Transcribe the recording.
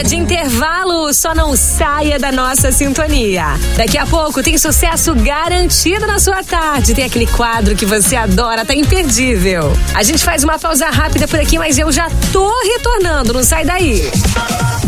de intervalo, só não saia da nossa sintonia. Daqui a pouco tem sucesso garantido na sua tarde. Tem aquele quadro que você adora, tá imperdível. A gente faz uma pausa rápida por aqui, mas eu já tô retornando, não sai daí.